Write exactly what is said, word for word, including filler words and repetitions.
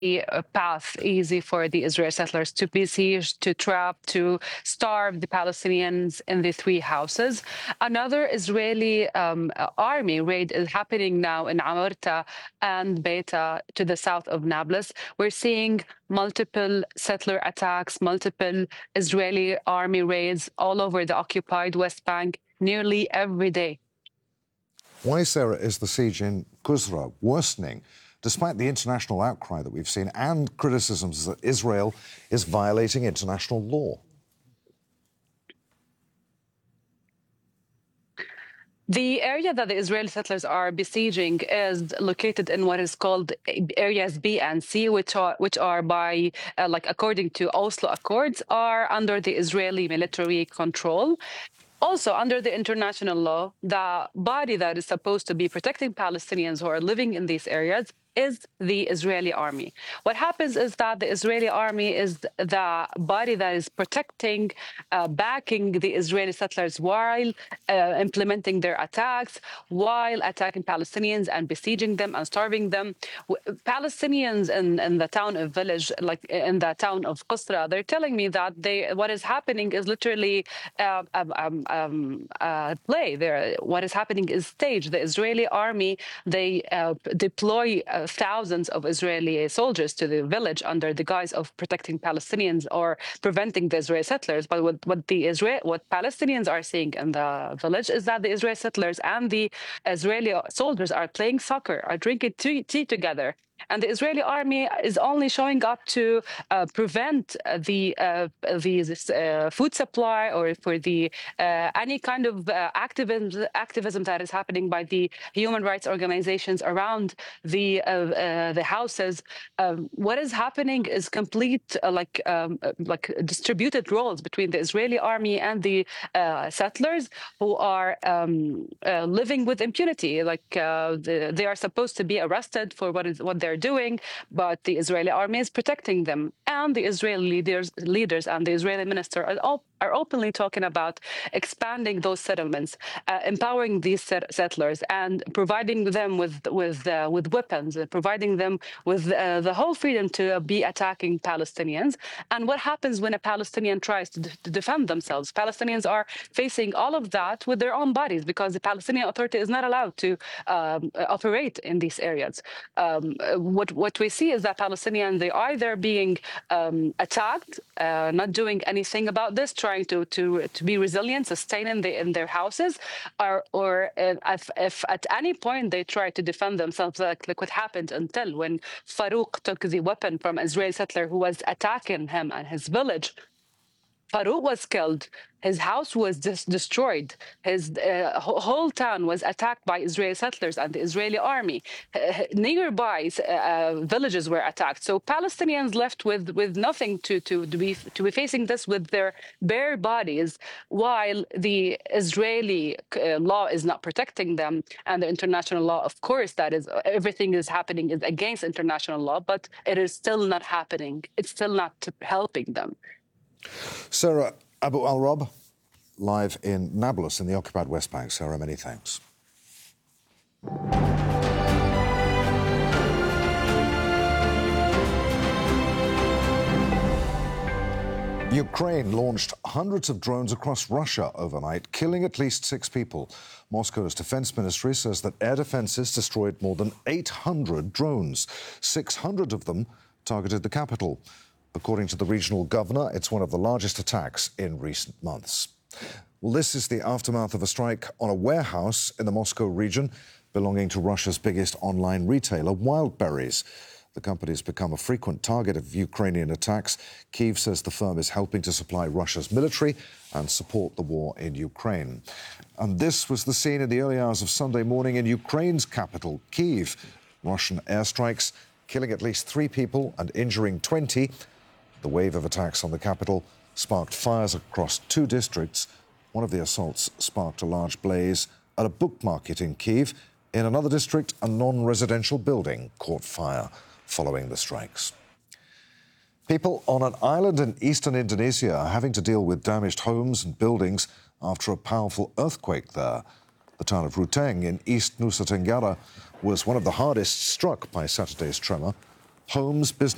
a path easy for the Israeli settlers to besiege, to trap, to starve the Palestinians in the three houses. Another Israeli um, army raid is happening now in Amarta and Beta to the south of Nablus. We're seeing multiple settler attacks, multiple Israeli army raids all over the occupied West Bank nearly every day. Why, Sarah, is the siege in Qusra worsening, despite the international outcry that we've seen and criticisms that Israel is violating international law? The area that the Israeli settlers are besieging is located in what is called areas B and C, which are which are by uh, like according to Oslo Accords, are under the Israeli military control. Also, under the international law, the body that is supposed to be protecting Palestinians who are living in these areas is the Israeli army. What happens is that the Israeli army is the body that is protecting, uh, backing the Israeli settlers while uh, implementing their attacks, while attacking Palestinians and besieging them and starving them. Palestinians in, in the town of village, like in the town of Qusra, they're telling me that they what is happening is literally uh, um, um, um, uh, play. There, what is happening is staged. The Israeli army they uh, deploy. Uh, thousands of Israeli soldiers to the village under the guise of protecting Palestinians or preventing the Israeli settlers. But what, what the Israel, what Palestinians are seeing in the village is that the Israeli settlers and the Israeli soldiers are playing soccer, are drinking tea, tea together. And the Israeli army is only showing up to uh, prevent the uh, the uh, food supply or for the uh, any kind of uh, activism activism that is happening by the human rights organizations around the uh, uh, the houses. Um, what is happening is complete uh, like um, like distributed roles between the Israeli army and the uh, settlers who are um, uh, living with impunity. Like uh, the, they are supposed to be arrested for what is what they're doing, but the Israeli army is protecting them. And the Israeli leaders, leaders and the Israeli minister are, all, are openly talking about expanding those settlements, uh, empowering these set settlers, and providing them with with uh, with weapons, uh, providing them with uh, the whole freedom to be attacking Palestinians. And what happens when a Palestinian tries to, to defend themselves? Palestinians are facing all of that with their own bodies because the Palestinian Authority is not allowed to um, operate in these areas. Um, what what we see is that Palestinians, they are either being um, attacked, uh, not doing anything about this, trying to to to be resilient, sustain in, the, in their houses, or or uh, if, if at any point they try to defend themselves, like, like what happened until when Farouk took the weapon from an Israeli settler who was attacking him and his village. Farouk was killed. His house was dis destroyed. His uh, whole town was attacked by Israeli settlers and the Israeli army. Uh, nearby uh, villages were attacked. So Palestinians left with, with nothing to, to, to, be, to be facing this with their bare bodies, while the Israeli uh, law is not protecting them. And the international law, of course, that is everything is happening is against international law, but it is still not happening. It's still not helping them. Sarah Abu al-Rab, live in Nablus in the occupied West Bank. Sarah, many thanks. Ukraine launched hundreds of drones across Russia overnight, killing at least six people. Moscow's defense ministry says that air defenses destroyed more than eight hundred drones. six hundred of them targeted the capital. According to the regional governor, it's one of the largest attacks in recent months. Well, this is the aftermath of a strike on a warehouse in the Moscow region belonging to Russia's biggest online retailer, Wildberries. The company has become a frequent target of Ukrainian attacks. Kyiv says the firm is helping to supply Russia's military and support the war in Ukraine. And this was the scene in the early hours of Sunday morning in Ukraine's capital, Kyiv. Russian airstrikes killing at least three people and injuring twenty. The wave of attacks on the capital sparked fires across two districts. One of the assaults sparked a large blaze at a book market in Kyiv. In another district, a non-residential building caught fire following the strikes. People on an island in eastern Indonesia are having to deal with damaged homes and buildings after a powerful earthquake there. The town of Ruteng in East Nusa Tenggara was one of the hardest struck by Saturday's tremor. Homes, business